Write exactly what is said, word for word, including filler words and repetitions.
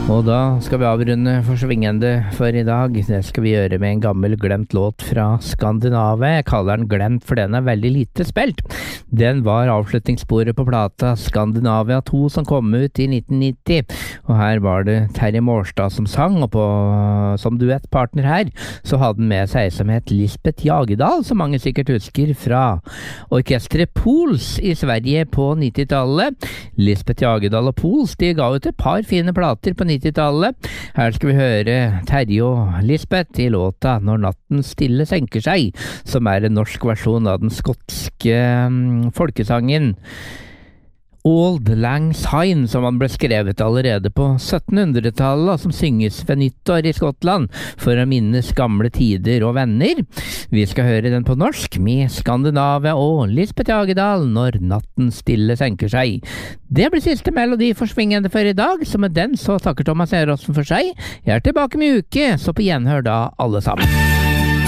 Og da skal vi avrunde forsvingende for i dag. Det skal vi gjøre med en gammel glemt låt fra Skandinavia. Jeg kaller den glemt for den er veldig lite spilt. Den var avslutningssporet på plata Skandinavia to som kom ut i nitten nitti. Og her var det Terje Mårstad som sang, og på, som duettpartner her så hadde han med seg som het Lisbeth Jagedal, som mange sikkert husker fra orkestret Pools i Sverige på nittitallet. Lisbeth Jagedal og Pools, de ga ut et par fine plater på nittitallet. Her skal vi høre Terje og Lisbeth i låta Når natten stille senker seg, som er en norsk versjon av den skotske um, folkesangen Auld Lang Syne, som han ble skrevet allerede på syttenhundretallet, og som synges ved nyttår i Skottland for å minnes gamle tider og venner. Vi skal høre den på norsk med Skandinavia og Lisbeth Jagedal Når natten stille senker seg. Det blir siste melodi forsvingende for i dag, så med den så takker Thomas Eråsen for seg. Jeg er tilbake med uke, så på gjenhør da alle sammen.